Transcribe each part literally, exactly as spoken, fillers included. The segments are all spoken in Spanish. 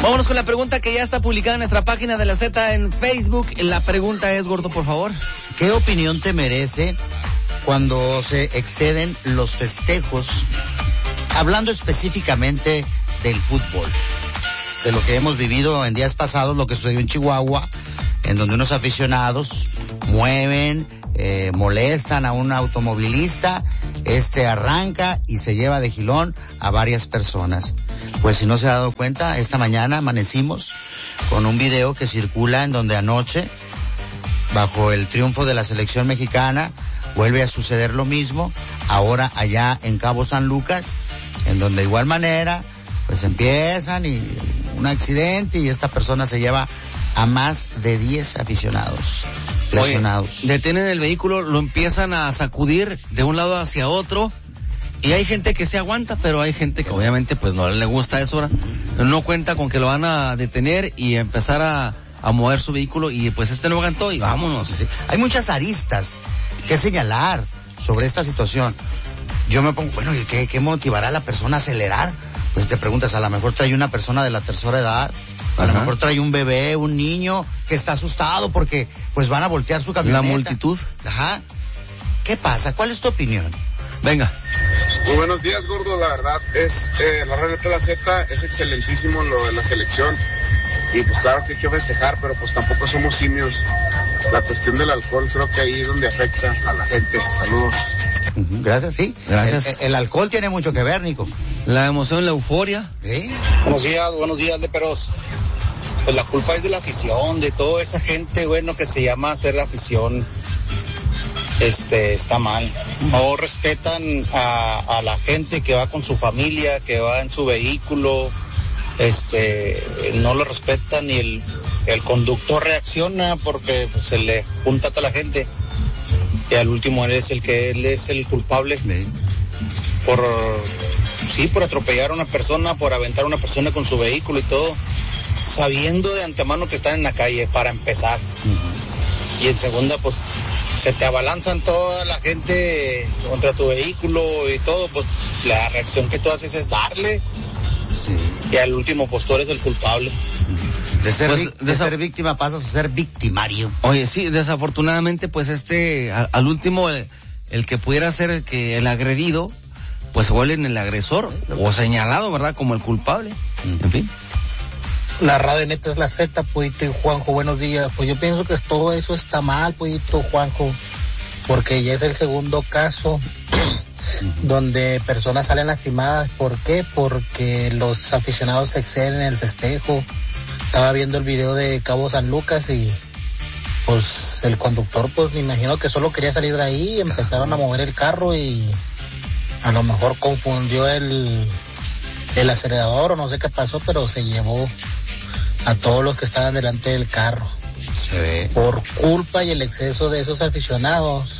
Vámonos con la pregunta que ya está publicada en nuestra página de La Z en Facebook. La pregunta es, Gordo, por favor. ¿Qué opinión te merece cuando se exceden los festejos, hablando específicamente del fútbol, de lo que hemos vivido en días pasados, lo que sucedió en Chihuahua, en donde unos aficionados mueven, eh, molestan a un automovilista, este arranca y se lleva de jilón a varias personas? Pues si no se ha dado cuenta, esta mañana amanecimos con un video que circula en donde anoche, bajo el triunfo de la selección mexicana, vuelve a suceder lo mismo, ahora allá en Cabo San Lucas, en donde de igual manera, pues empiezan y un accidente y esta persona se lleva a más de diez aficionados lesionados. Oye, detienen el vehículo, lo empiezan a sacudir de un lado hacia otro y hay gente que se aguanta, pero hay gente que obviamente pues no le gusta eso, no cuenta con que lo van a detener y empezar a, a mover su vehículo y pues este no aguantó y vámonos. Sí. Hay muchas aristas que señalar sobre esta situación. Yo me pongo, bueno, ¿y qué, qué motivará a la persona a acelerar? Pues te preguntas, a lo mejor trae una persona de la tercera edad, a Ajá. lo mejor trae un bebé, un niño que está asustado porque pues van a voltear su camioneta. La multitud. Ajá. ¿Qué pasa? ¿Cuál es tu opinión? Venga. Muy buenos días, Gordo. La verdad es, eh, la realidad de la Z es excelentísimo lo de la selección. Y pues claro que hay que festejar, pero pues tampoco somos simios. La cuestión del alcohol creo que ahí es donde afecta a la gente. Saludos. Uh-huh. Gracias, sí. Gracias. El, el alcohol tiene mucho que ver, Nico. La emoción, la euforia. Sí. Buenos días, buenos días, Leperos. Pues la culpa es de la afición, de toda esa gente, bueno, que se llama hacer afición. Este, está mal. No respetan a, a la gente que va con su familia, que va en su vehículo. Este, no lo respetan y el, el conductor reacciona porque pues, se le junta a toda la gente y al último él es el que él es el culpable sí. por sí por atropellar a una persona, por aventar a una persona con su vehículo y todo, sabiendo de antemano que están en la calle para empezar. Uh-huh. Y en segunda pues se te abalanzan toda la gente contra tu vehículo y todo, pues la reacción que tú haces es darle. Sí. Y al último pues tú eres el culpable. De ser, pues, vi- de desa- ser víctima pasas a ser victimario. Oye, sí, desafortunadamente pues este, a, al último, el, el que pudiera ser el que el agredido, pues se vuelve en el agresor, o señalado, ¿verdad? Como el culpable. Mm. En fin. La radio neta es la Z, Pollito y Juanjo, buenos días. Pues yo pienso que todo eso está mal, Pollito, Juanjo, porque ya es el segundo caso donde personas salen lastimadas. ¿Por qué? Porque los aficionados se exceden en el festejo. Estaba viendo el video de Cabo San Lucas y pues el conductor pues me imagino que solo quería salir de ahí, empezaron a mover el carro y a lo mejor confundió el, el acelerador o no sé qué pasó, pero se llevó a todos los que estaban delante del carro. Se ve. Por culpa y el exceso de esos aficionados,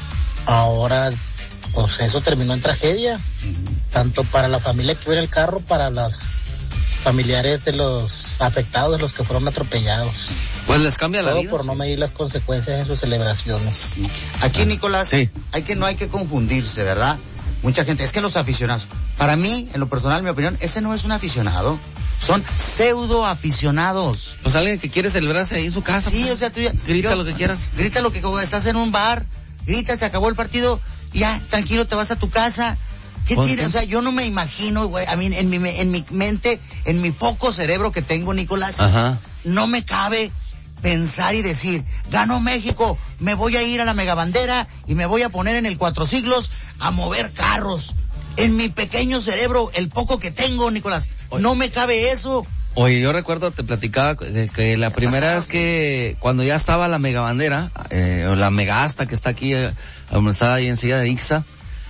ahora pues eso terminó en tragedia, uh-huh. tanto para la familia que iba en el carro, para los familiares de los afectados, los que fueron atropellados. Pues les cambia la Todo vida. por sí. no medir las consecuencias en sus celebraciones. Aquí, Nicolás, sí. hay que no hay que confundirse, ¿verdad? Mucha gente, es que los aficionados, para mí, en lo personal, mi opinión, ese no es un aficionado, son pseudo aficionados. Pues alguien que quiere celebrarse ahí en su casa. Sí, pues, o sea, tú ya, grita yo, lo que quieras. Grita lo que como estás en un bar, grita, se acabó el partido, ya, tranquilo, te vas a tu casa. ¿Qué tiene? O sea, yo no me imagino, güey, a mí, en mi, en mi mente, en mi poco cerebro que tengo, Nicolás, Ajá. no me cabe pensar y decir, ganó México, me voy a ir a la megabandera y me voy a poner en el Cuatro Siglos a mover carros. En mi pequeño cerebro, el poco que tengo, Nicolás, Oye. no me cabe eso. Oye, yo recuerdo, te platicaba de que la primera vez que, cuando ya estaba la megabandera, eh, o la megasta que está aquí, eh, donde está ahí enseguida de Ixa,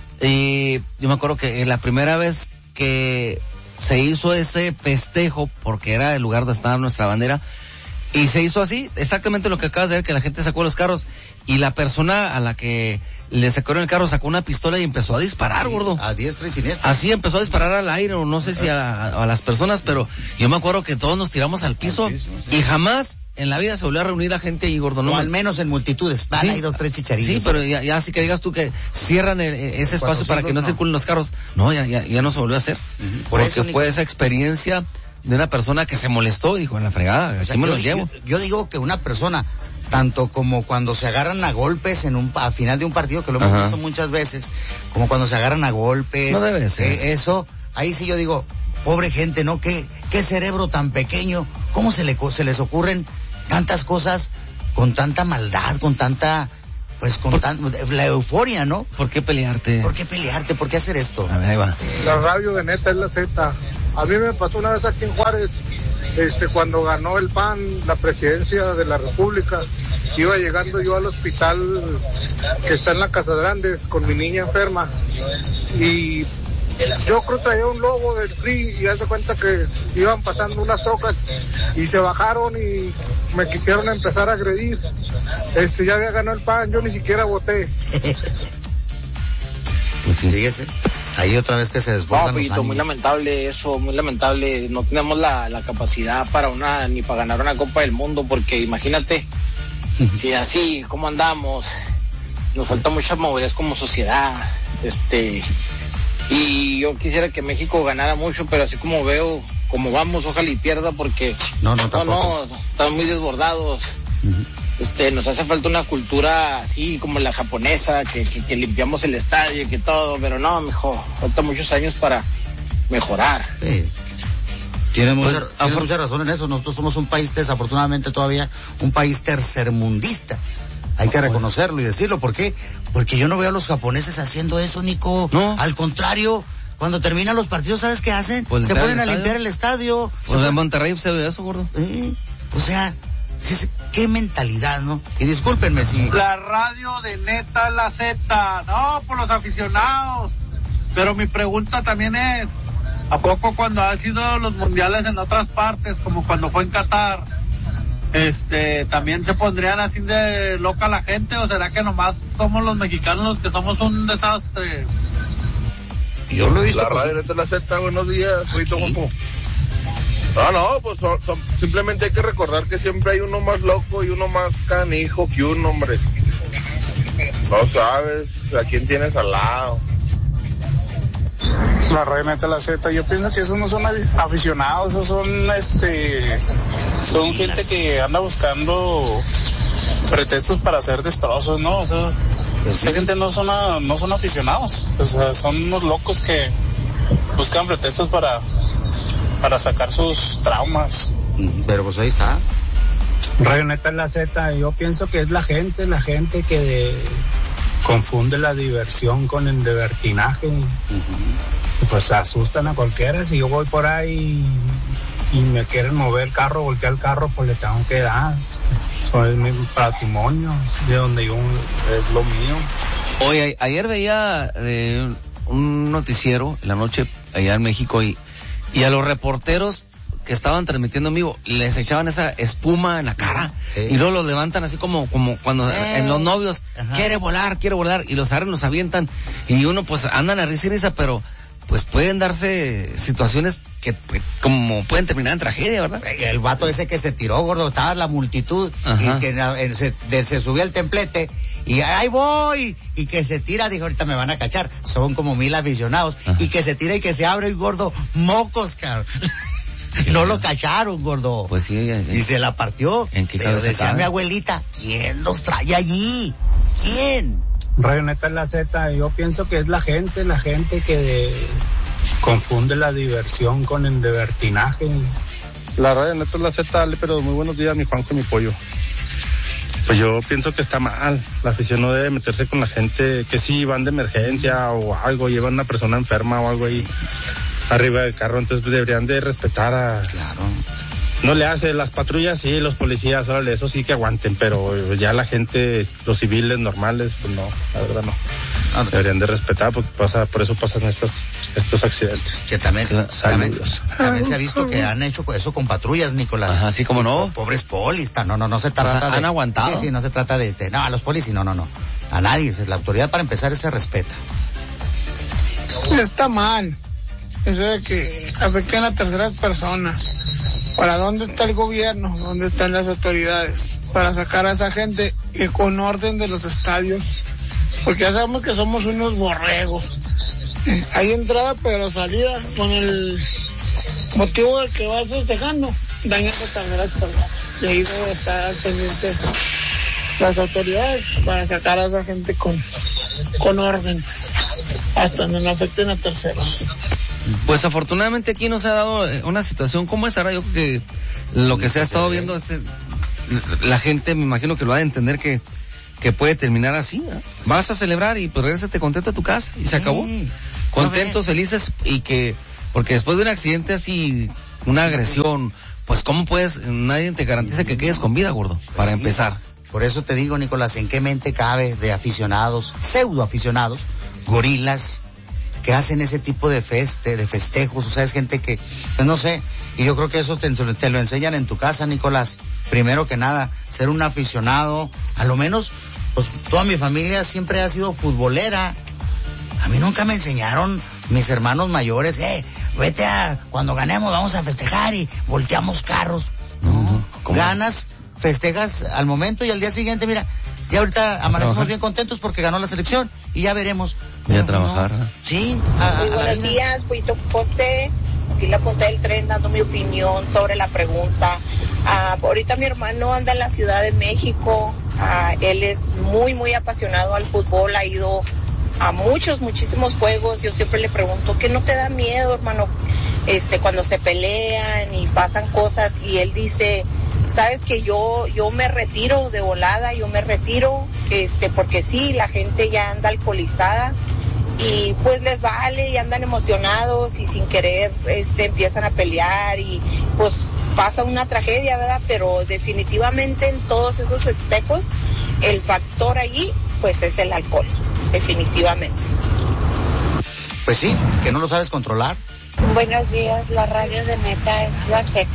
y yo me acuerdo que la primera vez que se hizo ese festejo, porque era el lugar donde estaba nuestra bandera, y se hizo así, exactamente lo que acabas de ver, que la gente sacó los carros, y la persona a la que le sacaron el carro sacó una pistola y empezó a disparar, gordo. A diestra y siniestra. Así empezó a disparar al aire, o no sé si a, a las personas, pero yo me acuerdo que todos nos tiramos al piso, al piso sí. y jamás en la vida se volvió a reunir la gente ahí, gordo. No o me... al menos en multitudes, van sí. ahí dos, tres chicharillos. Sí, pero ya, ya así que digas tú que cierran el, ese espacio para que no, no circulen los carros. No, ya, ya, ya no se volvió a hacer. Uh-huh. Por porque eso, fue Nicolás. Esa experiencia de una persona que se molestó y dijo, en la fregada, aquí o sea, me yo, los llevo. Yo, yo digo que una persona, tanto como cuando se agarran a golpes en un a final de un partido, que lo hemos Ajá. visto muchas veces, como cuando se agarran a golpes, No debe ser. eh, eso, ahí sí yo digo, pobre gente, ¿no? Qué, qué cerebro tan pequeño, cómo se, le, se les ocurren tantas cosas con tanta maldad, con tanta, pues con tan, la euforia, ¿no? ¿Por qué pelearte? ¿Por qué pelearte? ¿Por qué hacer esto? A ver, ahí va. La radio de Neta es la Z. A mí me pasó una vez aquí en Juárez, este, cuando ganó el P A N la presidencia de la República. Iba llegando yo al hospital que está en la Casa Grandes con mi niña enferma. Y yo creo que traía un logo del P R I y hace cuenta que iban pasando unas trocas y se bajaron y me quisieron empezar a agredir. Este, ya había ganado el P A N, yo ni siquiera voté. Pues sí. Fíjese, ahí otra vez que se desbordan No, los Pito, ánimos. muy lamentable eso, muy lamentable. No tenemos la, la capacidad para una, ni para ganar una Copa del Mundo, porque imagínate, si así, ¿cómo andamos? Nos falta mucha movilidad como sociedad, este, y yo quisiera que México ganara mucho, pero así como veo, como vamos, ojalá y pierda, porque No, no, no, tampoco. no, están muy desbordados. Ujú. Este, nos hace falta una cultura así como la japonesa, que, que, que limpiamos el estadio y que todo, pero no, mejor, falta muchos años para mejorar. Sí. Tiene mucha, Pues, tiene afor- mucha razón en eso. Nosotros somos un país, desafortunadamente todavía, un país tercermundista. Hay que reconocerlo y decirlo. ¿Por qué? Porque yo no veo a los japoneses haciendo eso, Nico. No. Al contrario, cuando terminan los partidos, ¿sabes qué hacen? Pues se limpiar ponen el a estadio. limpiar el estadio. Se Pues en ponen- Monterrey se ve eso, gordo. Eh, O sea, sí, sí, qué mentalidad, ¿no? Y discúlpenme si... La radio de Neta la Z, no, por los aficionados. Pero mi pregunta también es, ¿a poco cuando han sido los mundiales en otras partes, como cuando fue en Qatar, este, también se pondrían así de loca la gente, o será que nomás somos los mexicanos los que somos un desastre? Yo lo he visto... La con- radio de la Z, buenos días, Rito Aquí. Guapo. No, no, pues son- son- simplemente hay que recordar que siempre hay uno más loco y uno más canijo que un hombre. No sabes a quién tienes al lado. La radio Neta la Z, yo pienso que esos no son avi- aficionados, esos son, este, son gente que anda buscando pretextos para hacer destrozos, ¿no? O sea, esa gente no son, a- no son aficionados, o sea, son unos locos que buscan pretextos para, para sacar sus traumas. Pero pues ahí está. Radio Neta es la Z, yo pienso que es la gente, la gente que de- confunde la diversión con el libertinaje. Pues asustan a cualquiera. Si yo voy por ahí y, y me quieren mover el carro, voltear el carro, pues le tengo que dar. Eso es mi patrimonio, de donde yo, es lo mío. Oye, a- ayer veía eh, un noticiero en la noche allá en México y, y a los reporteros que estaban transmitiendo en vivo les echaban esa espuma en la cara Sí. y luego los levantan así como como cuando Eh. en los novios Ajá. quiere volar, quiere volar y los agarran, los avientan y uno pues andan a risa y risa, pero pues pueden darse situaciones que pues, como pueden terminar en tragedia, ¿verdad? El vato ese que se tiró, gordo, estaba la multitud Ajá. y que eh, se, de- se subía al templete y ahí voy y que se tira, dijo, ahorita me van a cachar, son como mil aficionados. Ajá. Y que se tira y que se abre el gordo, mocos, cabrón. No lo cacharon, gordo. Pues sí, eh, Y se la partió. ¿En qué Pero cabeza decía cabe? mi abuelita, ¿quién los trae allí? ¿Quién? Radio Neta es la Z, yo pienso que es la gente, la gente que de- confunde la diversión con el libertinaje. La radio Neta es la Z, dale, pero muy buenos días, mi Juanjo y mi Pollo. Pues yo pienso que está mal, la afición no debe meterse con la gente que sí van de emergencia o algo, llevan una persona enferma o algo ahí arriba del carro, entonces pues, deberían de respetar a... Claro. No le hace, las patrullas sí, los policías, órale, eso sí que aguanten, pero ya la gente, los civiles normales, pues no, la verdad no. Ah, Deberían de respetar porque pasa, por eso pasan estos, estos accidentes. Que también, también, Saludos. también se ha visto que han hecho eso con patrullas, Nicolás. Ajá, sí, cómo no. Pobres polis, ta- no, no, no se trata O sea, de... han aguantado. Sí, sí, no se trata de este, no, a los polis, sí, no, no, no. A nadie, es la autoridad para empezar se respeta. Está mal eso de que afecten a terceras personas. ¿Para dónde está el gobierno? ¿Dónde están las autoridades? Para sacar a esa gente que con orden de los estadios. Porque ya sabemos que somos unos borregos. Hay entrada pero salida con el motivo de que vas festejando, dañando también las personas. Y ahí debe estar pendientes las autoridades para sacar a esa gente con, con orden, hasta donde no afecten a terceros. Pues afortunadamente aquí no se ha dado una situación como esa. Yo creo que lo que se ha estado viendo, este, la gente me imagino que lo va a entender que, que puede terminar así, ¿eh? Vas a celebrar y pues regrésate contento a tu casa y se acabó. Sí. Contentos, felices, y que, porque después de un accidente así, una agresión, pues cómo puedes, nadie te garantiza que quedes con vida, gordo, para sí. empezar. Por eso te digo, Nicolás, ¿en qué mente cabe de aficionados, pseudo aficionados, gorilas, que hacen ese tipo de feste, de festejos? O sea, es gente que, pues no sé, y yo creo que eso te, te lo enseñan en tu casa, Nicolás. Primero que nada, ser un aficionado, a lo menos, pues toda mi familia siempre ha sido futbolera. A mí nunca me enseñaron mis hermanos mayores, eh, vete a, cuando ganemos vamos a festejar y volteamos carros. No, ¿cómo? Ganas, festejas al momento y al día siguiente, mira, ya ahorita amanecemos bien contentos porque ganó la selección y ya veremos. Voy a trabajar. No, sí. A, Muy buenos días, Pollito José. Aquí la punta del tren dando mi opinión sobre la pregunta. Ah, ahorita mi hermano anda en la Ciudad de México. Ah, él es muy, muy apasionado al fútbol. Ha ido a muchos, muchísimos juegos. Yo siempre le pregunto, ¿qué no te da miedo, hermano? Este, cuando se pelean y pasan cosas, y él dice, sabes que yo, yo me retiro de volada, yo me retiro, este, porque sí, la gente ya anda alcoholizada y pues les vale y andan emocionados y sin querer, este, empiezan a pelear y pues pasa una tragedia, ¿verdad? Pero definitivamente en todos esos festejos, el factor allí, pues es el alcohol, definitivamente. Pues sí, que no lo sabes controlar. Buenos días, la radio de Neta es la Z.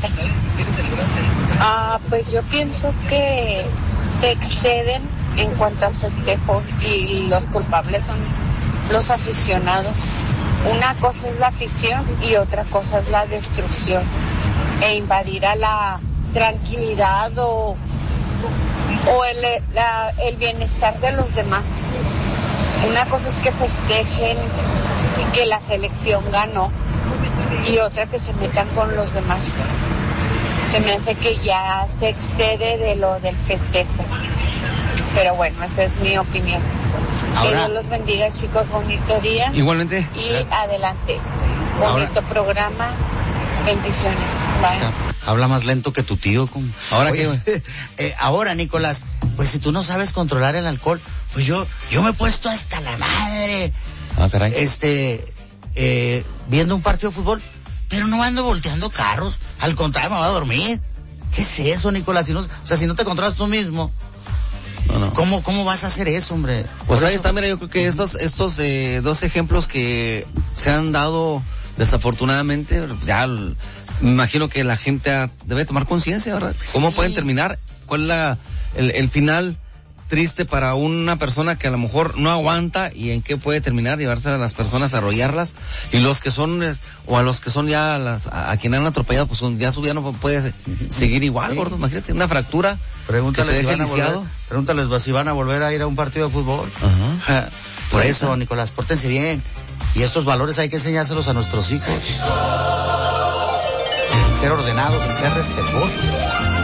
Ah, pues yo pienso que se exceden en cuanto al festejo y los culpables son los aficionados. Una cosa es la afición y otra cosa es la destrucción e invadir a la tranquilidad o, o el, la, el bienestar de los demás. Una cosa es que festejen que la selección ganó y otra que se metan con los demás. Se me hace que ya se excede de lo del festejo. Pero bueno, esa es mi opinión. Ahora, que Dios los bendiga, chicos, bonito día. Igualmente. Y gracias. Adelante. Bonito ahora, programa. Bendiciones. Bye. Habla más lento que tu tío. Con... Ahora Oye, qué. eh, ahora, Nicolás, pues si tú no sabes controlar el alcohol, pues yo, yo me he puesto hasta la madre. Ah, caray. Este, eh, viendo un partido de fútbol, pero no ando volteando carros. Al contrario, me voy a dormir. ¿Qué es eso, Nicolás? Si no, o sea, si no te controlas tú mismo. No, no. ¿Cómo, ¿Cómo vas a hacer eso, hombre? Pues ahí está, mira, yo creo que estos, estos eh, dos ejemplos que se han dado desafortunadamente, ya me imagino que la gente debe tomar conciencia, ¿verdad? ¿Cómo sí. pueden terminar? ¿Cuál es la, el, el final triste para una persona que a lo mejor no aguanta y en qué puede terminar? Llevarse a las personas, arrollarlas, y los que son, o a los que son ya las, a, a quien han atropellado, pues ya su vida no puede seguir igual, sí. gordo. Imagínate, una fractura. Pregúntales si, van a volver, pregúntales si van a volver a ir a un partido de fútbol. Ajá. Por eso, eso, Nicolás, pórtense bien. Y estos valores hay que enseñárselos a nuestros hijos. El ser ordenados, el ser respetuosos.